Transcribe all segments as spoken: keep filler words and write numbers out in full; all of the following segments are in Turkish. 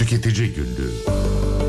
Tüketici Günlüğü.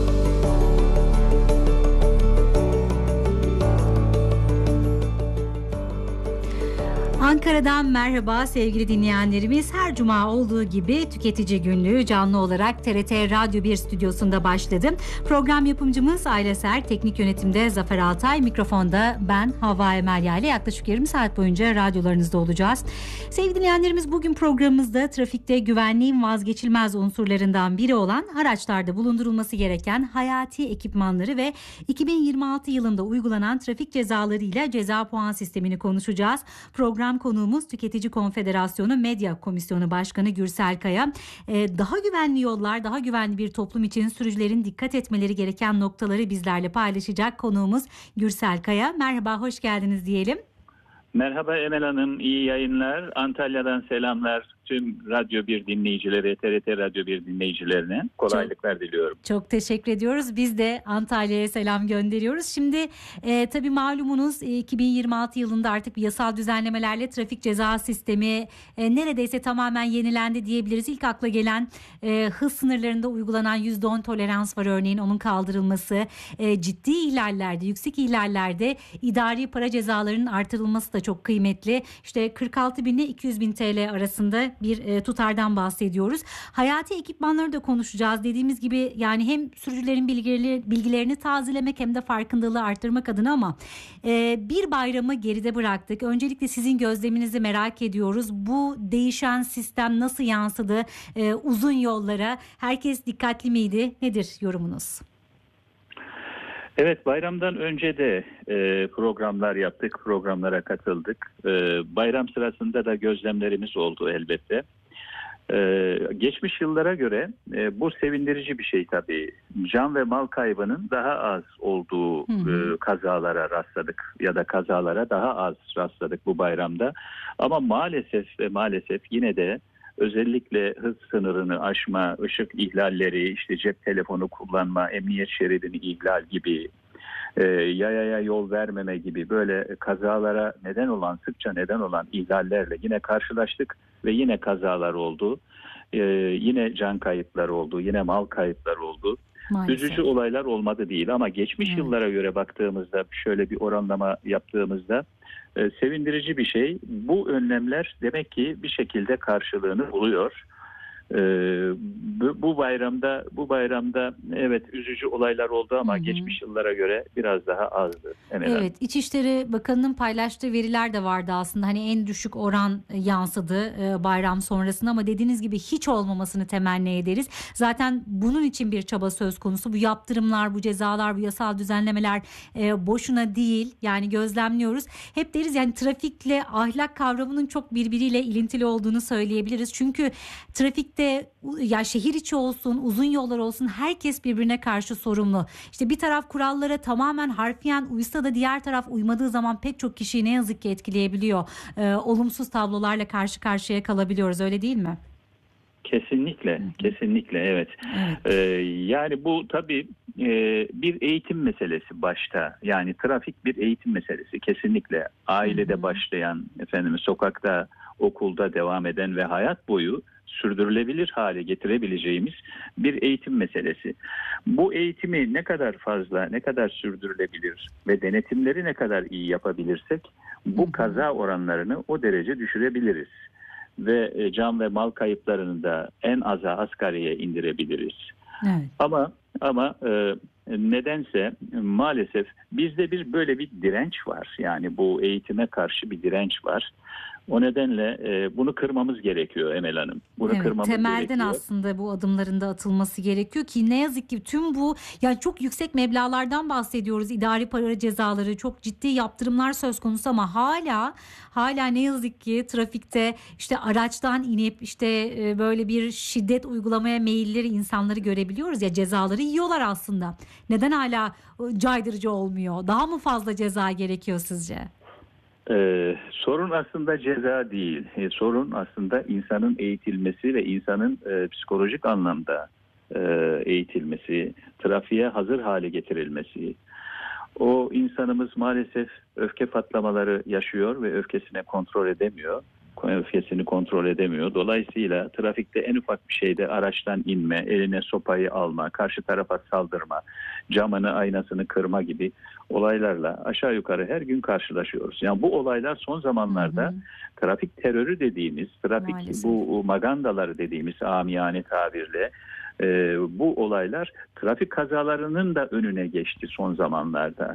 Ankara'dan merhaba sevgili dinleyenlerimiz. Her cuma olduğu gibi Tüketici Günlüğü canlı olarak T R T Radyo bir stüdyosunda başladı. Program yapımcımız Ayla Ser, teknik yönetimde Zafer Altay, mikrofonda ben Havva Emelya ile yaklaşık yarım saat boyunca radyolarınızda olacağız. Sevgili dinleyenlerimiz, bugün programımızda trafikte güvenliğin vazgeçilmez unsurlarından biri olan araçlarda bulundurulması gereken hayati ekipmanları ve iki bin yirmi altı yılında uygulanan trafik cezalarıyla ceza puan sistemini konuşacağız. Program konuğumuz Tüketici Konfederasyonu Medya Komisyonu Başkanı Gürsel Kaya. Ee, daha güvenli yollar, daha güvenli bir toplum için sürücülerin dikkat etmeleri gereken noktaları bizlerle paylaşacak konuğumuz Gürsel Kaya. Merhaba, hoş geldiniz diyelim. Merhaba Emel Hanım, iyi yayınlar. Antalya'dan selamlar tüm Radyo bir dinleyicileri, T R T Radyo bir dinleyicilerine kolaylıklar çok, diliyorum. Çok teşekkür ediyoruz. Biz de Antalya'ya selam gönderiyoruz. Şimdi e, tabii malumunuz e, iki bin yirmi altı yılında artık yasal düzenlemelerle trafik ceza sistemi e, neredeyse tamamen yenilendi diyebiliriz. İlk akla gelen e, hız sınırlarında uygulanan yüzde on tolerans var örneğin, onun kaldırılması. E, ciddi ihlallerde, yüksek ihlallerde idari para cezalarının artırılması da çok kıymetli. İşte kırk altı bin ile iki yüz bin T L arasında bir e, tutardan bahsediyoruz. Hayati ekipmanları da konuşacağız. Dediğimiz gibi yani hem sürücülerin bilgileri, bilgilerini tazelemek hem de farkındalığı arttırmak adına, ama e, bir bayramı geride bıraktık. Öncelikle sizin gözleminizi merak ediyoruz. Bu değişen sistem nasıl yansıdı e, uzun yollara? Herkes dikkatli miydi? Nedir yorumunuz? Evet, bayramdan önce de e, programlar yaptık, programlara katıldık. E, bayram sırasında da gözlemlerimiz oldu elbette. E, geçmiş yıllara göre e, bu sevindirici bir şey tabii. Can ve mal kaybının daha az olduğu e, kazalara rastladık ya da kazalara daha az rastladık bu bayramda. Ama maalesef ve maalesef yine de özellikle hız sınırını aşma, ışık ihlalleri, işte cep telefonu kullanma, emniyet şeridini ihlal gibi, e, yayaya yol vermeme gibi böyle kazalara neden olan, sıkça neden olan ihlallerle yine karşılaştık ve yine kazalar oldu. E, yine can kayıpları oldu, yine mal kayıpları oldu. Maalesef. Üzücü olaylar olmadı değil, ama geçmiş evet. yıllara göre baktığımızda, şöyle bir oranlama yaptığımızda e, sevindirici bir şey. Bu önlemler demek ki bir şekilde karşılığını buluyor. Ee, bu, bu bayramda bu bayramda evet üzücü olaylar oldu ama hı hı. geçmiş yıllara göre biraz daha azdı. Evet, evet, İçişleri Bakanı'nın paylaştığı veriler de vardı aslında. Hani en düşük oran yansıdı e, bayram sonrasında, ama dediğiniz gibi hiç olmamasını temenni ederiz. Zaten bunun için bir çaba söz konusu. Bu yaptırımlar, bu cezalar, bu yasal düzenlemeler e, boşuna değil. Yani gözlemliyoruz. Hep deriz yani trafikle ahlak kavramının çok birbiriyle ilintili olduğunu söyleyebiliriz. Çünkü trafik de ya şehir içi olsun, uzun yollar olsun, herkes birbirine karşı sorumlu. İşte bir taraf kurallara tamamen harfiyen uysa da diğer taraf uymadığı zaman pek çok kişiyi ne yazık ki etkileyebiliyor. Ee, olumsuz tablolarla karşı karşıya kalabiliyoruz, öyle değil mi? Kesinlikle, kesinlikle evet. evet. Ee, yani bu tabii e, bir eğitim meselesi başta. Yani trafik bir eğitim meselesi kesinlikle. Ailede Hı-hı. başlayan, efendim sokakta, okulda devam eden ve hayat boyu sürdürülebilir hale getirebileceğimiz bir eğitim meselesi. Bu eğitimi ne kadar fazla, ne kadar sürdürülebilir ve denetimleri ne kadar iyi yapabilirsek bu kaza oranlarını o derece düşürebiliriz. Ve can ve mal kayıplarını da en aza, asgariye indirebiliriz. Evet. Ama ama e, nedense maalesef bizde bir böyle bir direnç var. Yani bu eğitime karşı bir direnç var. O nedenle e, bunu kırmamız gerekiyor Emel Hanım. Bunu evet, kırmamız temelden gerekiyor. aslında bu adımların da atılması gerekiyor ki ne yazık ki tüm bu yani çok yüksek meblağlardan bahsediyoruz. İdari para cezaları, çok ciddi yaptırımlar söz konusu, ama hala hala ne yazık ki trafikte işte araçtan inip işte e, böyle bir şiddet uygulamaya meyilleri insanları görebiliyoruz ya, cezaları yiyorlar aslında. Neden hala caydırıcı olmuyor? Daha mı fazla ceza gerekiyor sizce? Ee, sorun aslında ceza değil. Ee, sorun aslında insanın eğitilmesi ve insanın e, psikolojik anlamda e, eğitilmesi, trafiğe hazır hale getirilmesi. O insanımız maalesef öfke patlamaları yaşıyor ve öfkesine kontrol edemiyor. öfkesini kontrol edemiyor. Dolayısıyla trafikte en ufak bir şeyde araçtan inme, eline sopayı alma, karşı tarafa saldırma, camını, aynasını kırma gibi olaylarla aşağı yukarı her gün karşılaşıyoruz. Yani bu olaylar son zamanlarda hı hı. trafik terörü dediğimiz, trafik Maalesef. bu magandaları dediğimiz amiyane tabirle e, bu olaylar trafik kazalarının da önüne geçti son zamanlarda.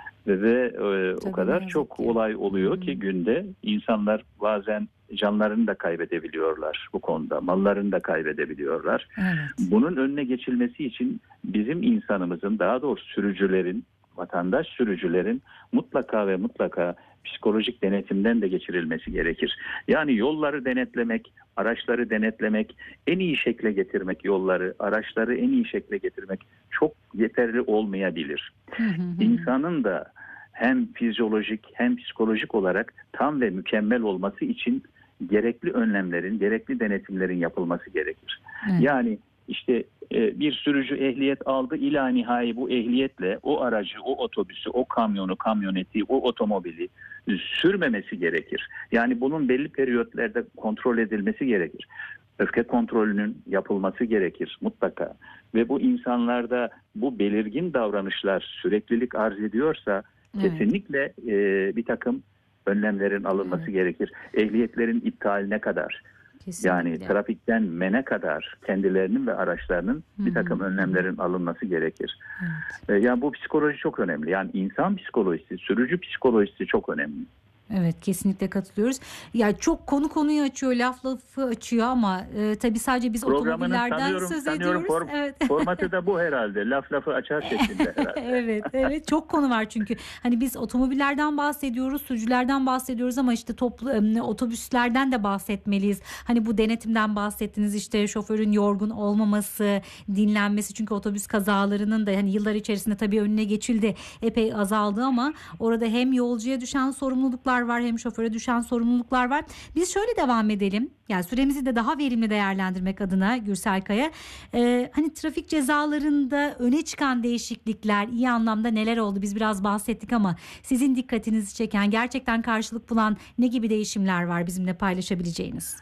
Ve e, o kadar çok ki. olay oluyor hmm. ki günde insanlar bazen canlarını da kaybedebiliyorlar bu konuda. Mallarını da kaybedebiliyorlar. Evet. Bunun önüne geçilmesi için bizim insanımızın, daha doğrusu sürücülerin, vatandaş sürücülerin mutlaka ve mutlaka psikolojik denetimden de geçirilmesi gerekir. Yani yolları denetlemek, araçları denetlemek, en iyi şekle getirmek yolları, araçları en iyi şekle getirmek çok yeterli olmayabilir. Hı hı hı. İnsanın da hem fizyolojik hem psikolojik olarak tam ve mükemmel olması için gerekli önlemlerin, gerekli denetimlerin yapılması gerekir. Evet. Yani işte e, bir sürücü ehliyet aldı, ila nihai bu ehliyetle o aracı, o otobüsü, o kamyonu, kamyoneti, o otomobili sürmemesi gerekir. Yani bunun belli periyotlerde kontrol edilmesi gerekir. Öfke kontrolünün yapılması gerekir mutlaka. Ve bu insanlarda bu belirgin davranışlar süreklilik arz ediyorsa evet. kesinlikle e, bir takım önlemlerin alınması evet. gerekir. Ehliyetlerin iptaline kadar. Kesinlikle. Yani trafikten mene kadar kendilerinin ve araçlarının Hı-hı. bir takım önlemlerin alınması gerekir. Evet. Yani bu psikoloji çok önemli. Yani insan psikolojisi, sürücü psikolojisi çok önemli. Evet, kesinlikle katılıyoruz. Ya çok konu konuyu açıyor, laf lafı açıyor ama e, tabii sadece biz otomobillerden sanıyorum, söz sanıyorum ediyoruz. Form, evet. Formatı da bu herhalde. Laf lafı açar şeklinde herhalde. evet, evet. Çok konu var çünkü. Hani biz otomobillerden bahsediyoruz, sürücülerden bahsediyoruz ama işte toplu e, otobüslerden de bahsetmeliyiz. Hani bu denetimden bahsettiniz, işte şoförün yorgun olmaması, dinlenmesi, çünkü otobüs kazalarının da hani yıllar içerisinde tabii önüne geçildi, epey azaldı ama orada hem yolcuya düşen sorumluluklar var, hem şoföre düşen sorumluluklar var. Biz şöyle devam edelim. Yani süremizi de daha verimli değerlendirmek adına Gürsel Kaya, e, hani trafik cezalarında öne çıkan değişiklikler, iyi anlamda neler oldu? Biz biraz bahsettik ama sizin dikkatinizi çeken, gerçekten karşılık bulan ne gibi değişimler var bizimle paylaşabileceğiniz?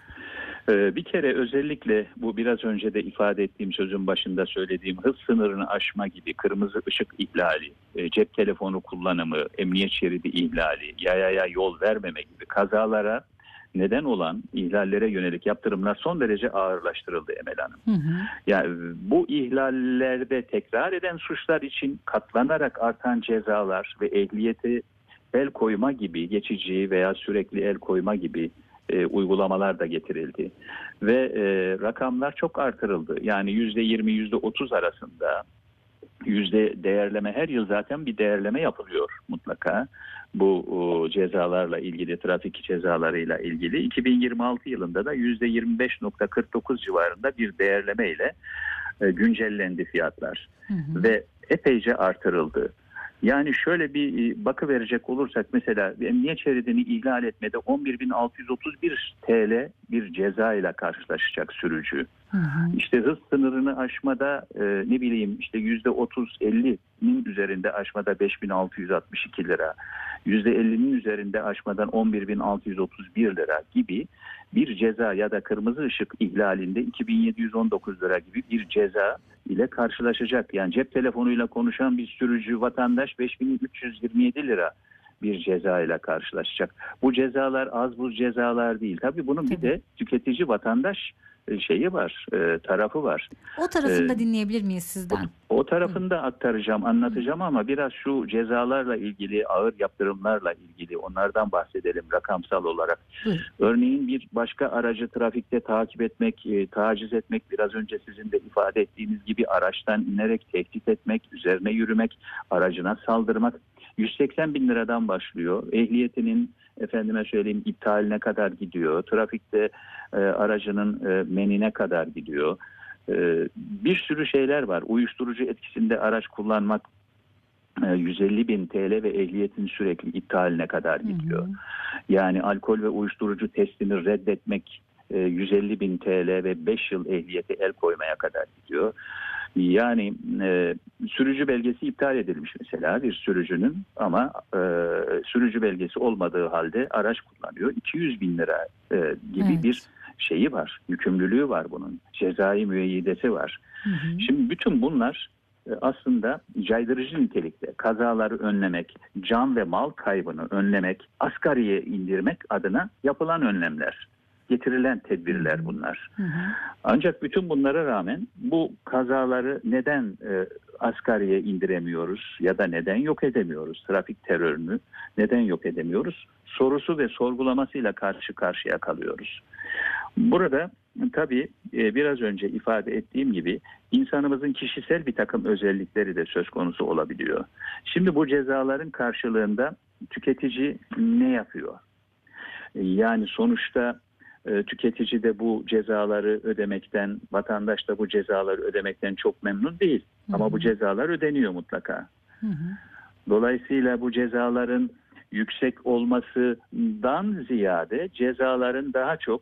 Bir kere özellikle bu biraz önce de ifade ettiğim, sözün başında söylediğim hız sınırını aşma gibi, kırmızı ışık ihlali, cep telefonu kullanımı, emniyet şeridi ihlali, yayaya yol vermeme gibi kazalara neden olan ihlallere yönelik yaptırımlar son derece ağırlaştırıldı Emel Hanım. Hı hı. Yani bu ihlallerde tekrar eden suçlar için katlanarak artan cezalar ve ehliyeti el koyma gibi, geçici veya sürekli el koyma gibi E, uygulamalar da getirildi ve e, rakamlar çok artırıldı. Yani yüzde yirmi yüzde otuz arasında yüzde değerleme, her yıl zaten bir değerleme yapılıyor mutlaka bu o, cezalarla ilgili, trafik cezalarıyla ilgili. iki bin yirmi altı yılında da yüzde yirmi beş nokta kırk dokuz civarında bir değerleme ile e, güncellendi fiyatlar hı hı. ve epeyce artırıldı. Yani şöyle bir bakı verecek olursak, mesela emniyet şeridini ihlal etmede on bir bin altı yüz otuz bir T L bir ceza ile karşılaşacak sürücü. Hı hı. İşte hız sınırını aşmada e, ne bileyim işte yüzde otuz ellinin üzerinde aşmada beş bin altı yüz altmış iki lira. yüzde ellinin üzerinde aşmadan on bir bin altı yüz otuz bir lira gibi bir ceza ya da kırmızı ışık ihlalinde iki bin yedi yüz on dokuz lira gibi bir ceza ile karşılaşacak. Yani cep telefonuyla konuşan bir sürücü vatandaş beş bin üç yüz yirmi yedi lira bir ceza ile karşılaşacak. Bu cezalar az buz cezalar değil. Tabii bunun Tabii. bir de tüketici vatandaş şeyi var, e, tarafı var. O tarafını da ee, dinleyebilir miyiz sizden? O, o tarafını da aktaracağım, anlatacağım Hı. ama biraz şu cezalarla ilgili, ağır yaptırımlarla ilgili onlardan bahsedelim rakamsal olarak. Hı. Örneğin bir başka aracı trafikte takip etmek, e, taciz etmek, biraz önce sizin de ifade ettiğiniz gibi araçtan inerek tehdit etmek, üzerine yürümek, aracına saldırmak yüz seksen bin liradan başlıyor. Ehliyetinin efendime söyleyeyim iptaline kadar gidiyor. Trafikte e, aracının e, menine kadar gidiyor. E, bir sürü şeyler var. Uyuşturucu etkisinde araç kullanmak e, yüz elli bin T L ve ehliyetin sürekli iptaline kadar gidiyor. Hı hı. Yani alkol ve uyuşturucu testini reddetmek e, yüz elli bin T L ve beş yıl ehliyete el koymaya kadar gidiyor. Yani e, sürücü belgesi iptal edilmiş mesela bir sürücünün, ama e, sürücü belgesi olmadığı halde araç kullanıyor. iki yüz bin lira e, gibi Evet. bir şeyi var, yükümlülüğü var bunun. Cezai müeyyidesi var. Hı hı. Şimdi bütün bunlar e, aslında caydırıcı nitelikte. Kazaları önlemek, can ve mal kaybını önlemek, asgariye indirmek adına yapılan önlemler, getirilen tedbirler bunlar. Hı hı. Ancak bütün bunlara rağmen bu kazaları neden e, asgariye indiremiyoruz ya da neden yok edemiyoruz? Trafik terörünü neden yok edemiyoruz? Sorusu ve sorgulamasıyla karşı karşıya kalıyoruz. Burada tabii e, biraz önce ifade ettiğim gibi insanımızın kişisel bir takım özellikleri de söz konusu olabiliyor. Şimdi bu cezaların karşılığında tüketici ne yapıyor? Yani sonuçta e, tüketici de bu cezaları ödemekten, vatandaş da bu cezaları ödemekten çok memnun değil. Hı hı. Ama bu cezalar ödeniyor mutlaka. Hı hı. Dolayısıyla bu cezaların yüksek olmasından ziyade cezaların daha çok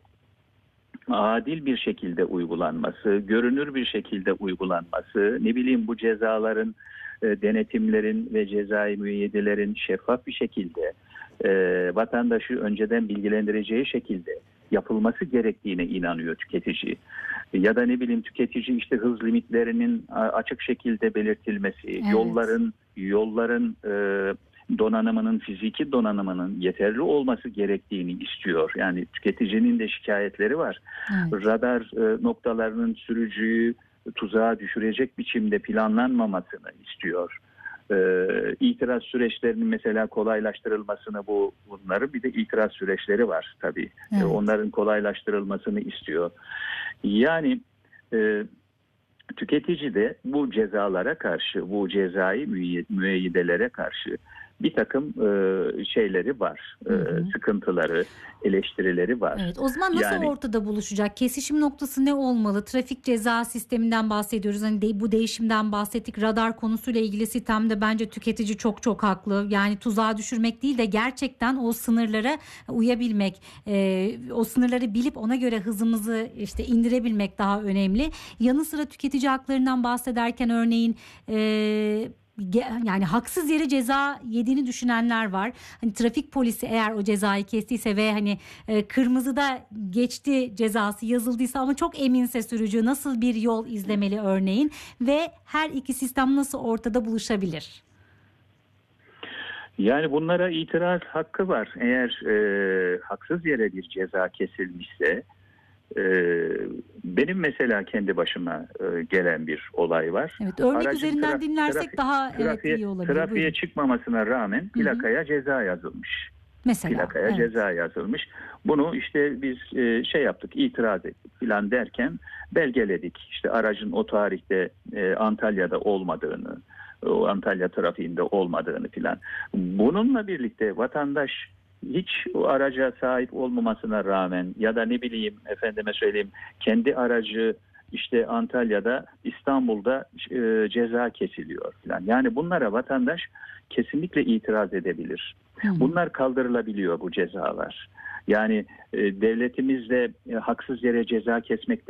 adil bir şekilde uygulanması, görünür bir şekilde uygulanması, ne bileyim bu cezaların, e, denetimlerin ve cezai müeyyidelerin şeffaf bir şekilde e, vatandaşı önceden bilgilendireceği şekilde yapılması gerektiğine inanıyor tüketici. Ya da ne bileyim tüketici işte hız limitlerinin açık şekilde belirtilmesi, Evet. yolların yolların e, donanımının, fiziki donanımının yeterli olması gerektiğini istiyor. Yani tüketicinin de şikayetleri var. Evet. Radar e, noktalarının sürücüyü tuzağa düşürecek biçimde planlanmamasını istiyor. E, itiraz süreçlerinin mesela kolaylaştırılmasını, bu bunların bir de itiraz süreçleri var tabii. Evet. E, onların kolaylaştırılmasını istiyor. Yani e, tüketici de bu cezalara karşı, bu cezai müeyyidelere karşı bir takım e, şeyleri var, Hı hı. e, sıkıntıları, eleştirileri var. Evet, o zaman nasıl Yani ortada buluşacak? Kesişim noktası ne olmalı? Trafik ceza sisteminden bahsediyoruz. Hani de, bu değişimden bahsettik. Radar konusuyla ilgili sistemde bence tüketici çok çok haklı. Yani tuzağa düşürmek değil de gerçekten o sınırlara uyabilmek, e, o sınırları bilip ona göre hızımızı işte indirebilmek daha önemli. Yanı sıra tüketici haklarından bahsederken örneğin e, yani haksız yere ceza yediğini düşünenler var. Hani trafik polisi eğer o cezayı kestiyse ve hani e, kırmızıda geçti cezası yazıldıysa ama çok eminse sürücü nasıl bir yol izlemeli örneğin ve her iki sistem nasıl ortada buluşabilir? Yani bunlara itiraz hakkı var. Eğer e, haksız yere bir ceza kesilmişse, e, benim mesela kendi başıma e, gelen bir olay var. Evet, örnek Aracın üzerinden traf- dinlersek trafi- daha evet trafiğe, iyi olabilir. trafiğe Buyurun. çıkmamasına rağmen plakaya ceza yazılmış. Mesela Plakaya evet. ceza yazılmış. Bunu işte biz e, şey yaptık, itiraz ettik filan derken belgeledik. İşte aracın o tarihte e, Antalya'da olmadığını, o Antalya trafiğinde olmadığını filan. Bununla birlikte vatandaş hiç o araca sahip olmamasına rağmen ya da ne bileyim efendime söyleyeyim kendi aracı işte Antalya'da, İstanbul'da e, ceza kesiliyor filan. Yani bunlara vatandaş kesinlikle itiraz edebilir. Hı hı. Bunlar kaldırılabiliyor, bu cezalar. Yani e, devletimizde e, haksız yere ceza kesmekten